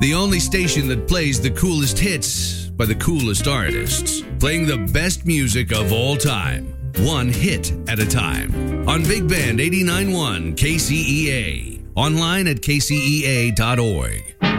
The only station that plays the coolest hits by the coolest artists, playing the best music of all time, one hit at a time. On Big Band 89.1 KCEA. Online at kcea.org.